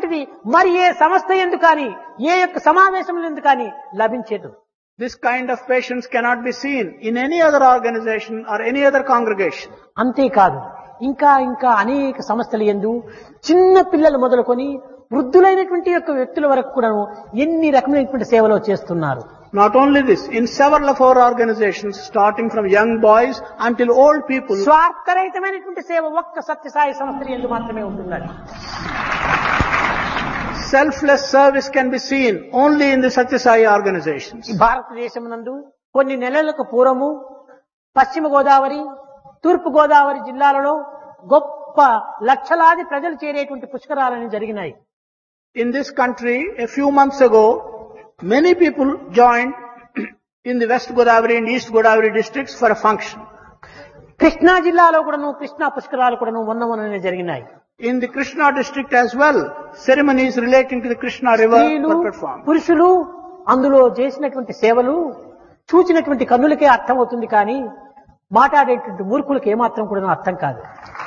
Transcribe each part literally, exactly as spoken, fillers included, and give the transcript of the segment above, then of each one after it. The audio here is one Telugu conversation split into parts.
అనేటువంటిది మరి ఏ సంస్థ ఎందు కానీ ఏ యొక్క సమావేశం ఎందు కానీ లభించేదు. This kind of patience cannot be seen in any other organization or any other congregation. అంతేకాదు ఇంకా ఇంకా అనేక సంస్థలు యందు చిన్న పిల్లలు మొదలుకొని వృద్ధులైనటువంటి యొక్క వ్యక్తుల వరకు కూడా ఎన్ని రకమైనటువంటి సేవలు చేస్తున్నారు. Not only this, in several of our organizations, starting from young boys until old people, స్వార్థరహితమైనటువంటి సేవ ఒక్క సత్యసాయి సంస్థల యందు మాత్రమే ఉంటున్నది. selfless service can be seen only in the Satya Sai organizations. ఈ భారతదేశం నందు కొన్ని నెలలకు పూర్వము పశ్చిమ గోదావరి తూర్పు గోదావరి జిల్లాలలో గొప్ప లక్షలాది ప్రజలు చేరేటువంటి పుష్కరాలని జరిగినాయి. In this country, a few months ago, many people joined in the West Godavari and East Godavari districts for a function. Krishna జిల్లాలో కూడాను కృష్ణా పుష్కరాలు కూడాను మొన్న మొన్ననే జరిగినాయి. In the Krishna district as well, ceremonies relating to the Krishna river were performed. పురుషులు అందులో చేసినటువంటి సేవలు చూచినటువంటి కన్నులకే అర్థమవుతుంది కానీ మాట్లాడేటువంటి మూర్ఖులకు ఏమాత్రం కూడా అర్థం కాదు.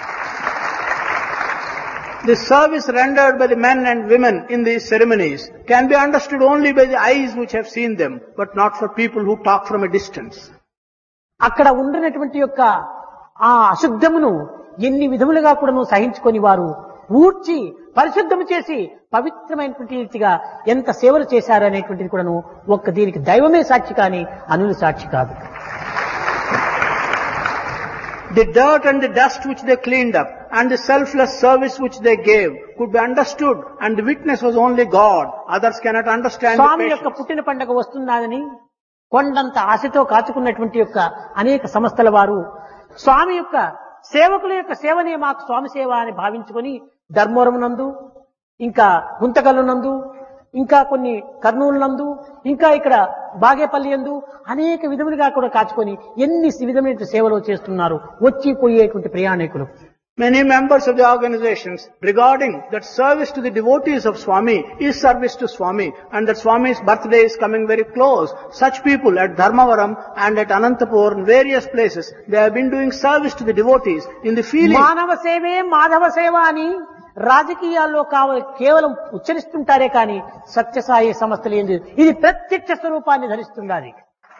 The service rendered by the men and women in these ceremonies can be understood only by the eyes which have seen them, but not for people who talk from a distance. అక్కడ ఉండినటువంటి యొక్క ఆ అశుద్ధమును ఎన్ని విధములుగా కూడా సహించుకొని వారు ఊడ్చి పరిశుద్ధము చేసి పవిత్రమైనటువంటి రీతిగా ఎంత సేవలు చేశారనేటువంటిది కూడాను ఒక్క దీనికి దైవమే సాక్షి కానీ అనులు సాక్షి కాదు. The dirt and the dust which they cleaned up and the selfless service which they gave could be understood, and the witness was only God. Others cannot understand the స్వామి యొక్క patience. పుట్టిన పండుగ వస్తుందని కొండంత ఆశతో కాచుకున్నటువంటి యొక్క అనేక సంస్థల వారు స్వామి యొక్క సేవకుల యొక్క సేవనే మాకు స్వామి సేవ అని భావించుకొని ధర్మవరం నందు ఇంకా గుంతకల్లు నందు ఇంకా కొన్ని కర్నూలు నందు ఇంకా ఇక్కడ బాగేపల్లి యందు అనేక విధములుగా కూడా కాచుకొని ఎన్ని విధమైన సేవలు చేస్తున్నారు వచ్చి పోయేటువంటి ప్రయాణికులు. Many members of the organizations regarding that service to the devotees of Swami is service to Swami, and that Swami's birthday is coming very close. Such people at Dharmavaram and at Anantapur and various places, they have been doing service to the devotees in the feeling. మానవ సేవే మాధవ సేవ అని రాజకీయాల్లో కావాలి కేవలం ఉచ్చరిస్తుంటారే కానీ సత్యసాయి సంస్థలు ఏంది ఇది ప్రత్యక్ష స్వరూపాన్ని ధరిస్తున్నది.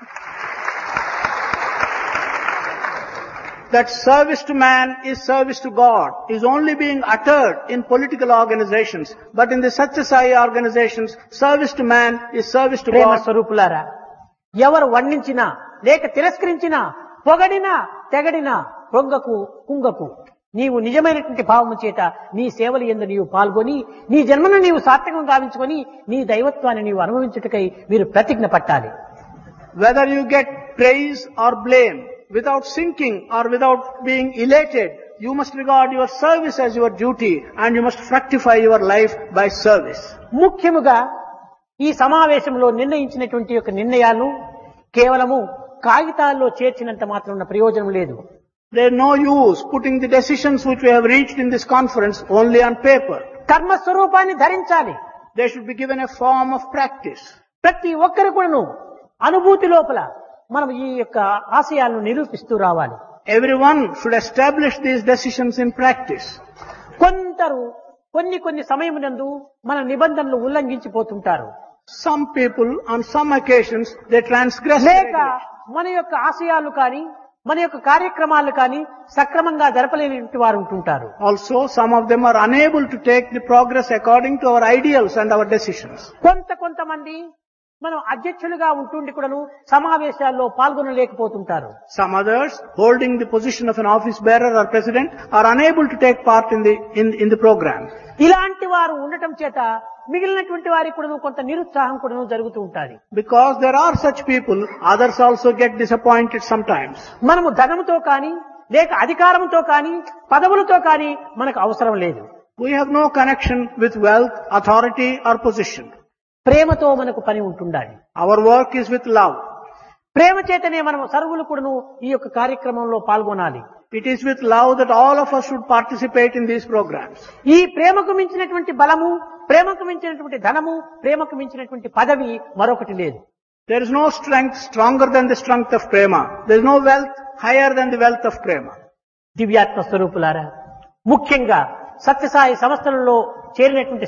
That service to man is service to God is only being uttered in political organizations, but in the Satya Sai organizations, service to man is service to Prema God. స్వరూపులారా ఎవరు వర్ణించినా లేక తిరస్కరించినా పొగడినా తెగడినా పొంగకు కుంగకు నీవు నిజమైనటువంటి భావము చేత నీ సేవలు యందు నీవు పాల్గొని నీ జన్మను నీవు సార్థకం గావించుకొని నీ దైవత్వాన్ని నీవు అనుభవించుటకై మీరు ప్రతిజ్ఞ పట్టాలి. Whether you get praise or blame, without sinking or without being elated, you must regard your service as your duty, and you must fructify your life by service. ముఖ్యముగా ఈ సమావేశంలో నిర్ణయించినటువంటి యొక్క నిర్ణయాలను కేవలము కాగితాల్లో చేర్చినంత మాత్రం ఉన్న ప్రయోజనం లేదు. There is no use putting the decisions which we have reached in this conference only on paper. కర్మ స్వరూపాన్ని ధరించాలి. They should be given a form of practice. ప్రతి ఒక్కరు కూడాను అనుభూతి లోపల మనం ఈ యొక్క ఆశయాలను నిరూపిస్తూ రావాలి. Everyone should establish these decisions in practice. కొందరు కొన్ని కొన్ని సమయమునందు మన నిబంధనలు ఉల్లంఘించిపోతుంటారు. Some people on some occasions they transgress the లేక regulations. మన యొక్క ఆశయాలు కానీ మన యొక్క కార్యక్రమాలు కానీ సక్రమంగా జరపలేని వారు ఉంటుంటారు. Also, some of them are unable to take the progress according to our ideals and our decisions. కొంత కొంతమంది మనం అధ్యక్షులుగా ఉంటుండి కూడాను సమావేశాల్లో పాల్గొనలేకపోతుంటారు. Some others, holding the position of an office bearer or president, are unable to take part in the in, in the program. ఇలాంటి వారు ఉండటం చేత మిగిలినటువంటి వారికి కూడాను కొంత నిరుత్సాహం కూడాను జరుగుతూ ఉంటుంది. Because there are such people, others also get disappointed sometimes. మనము ధనముతో కానీ లేక అధికారంతో కానీ పదవులతో కానీ మనకు అవసరం లేదు. We have no connection with wealth, authority or position. ప్రేమతో మనకు పని ఉంటుండాలి. Our work is with love. ప్రేమ చేతనే మనం సర్వులు కూడాను ఈ యొక్క కార్యక్రమంలో పాల్గొనాలి. It is with love that all of us should participate in these programs. ఈ ప్రేమకు మించినటువంటి బలము, ప్రేమకు మించినటువంటి ధనము, ప్రేమకు మించినటువంటి పదవి మరొకటి లేదు. There is no strength stronger than the strength of prema. There is no wealth higher than the wealth of prema. దివ్యాత్మ స్వరూపులారా, ముఖ్యంగా సత్యసాయి సంస్థలలో చేరినటువంటి